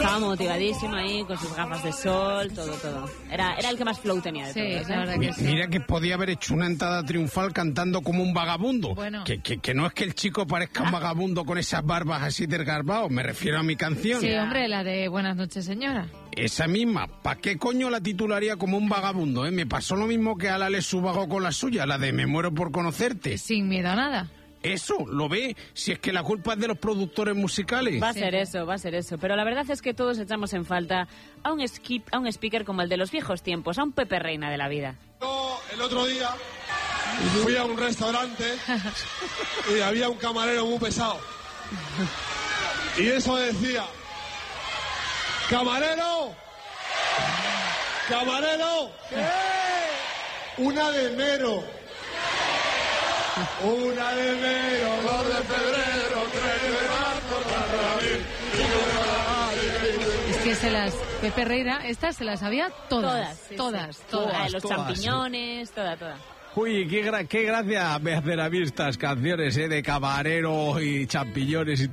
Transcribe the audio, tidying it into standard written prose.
Estaba motivadísimo ahí, con sus gafas de sol, todo. Era el que más flow tenía de todos. La verdad que sí. Mira que podía haber hecho una entrada triunfal cantando como un vagabundo. Bueno. Que no es que el chico parezca un vagabundo con esas barbas así desgarbados, me refiero a mi canción. Sí, hombre, la de Buenas noches, señora. Esa misma, ¿para qué coño la titularía como un vagabundo? Me pasó lo mismo que a la Subago con la suya, la de Me muero por conocerte. Sin miedo a nada. Eso, ¿lo ve? Si es que la culpa es de los productores musicales. Va a ser eso. Pero la verdad es que todos echamos en falta a un speaker como el de los viejos tiempos, a un Pepe Reina de la vida. Yo, el otro día, fui a un restaurante y había un camarero muy pesado. Y eso decía... ¡Camarero! ¡Camarero! ¿Qué? Una de enero. Una de enero, 2 de febrero, 3 de marzo, Es que Pepe Reina, estas se las sabía todas. Todas. Los champiñones, toda. Uy, qué gracia me hacen a mí estas canciones, de camarero y champiñones y todo.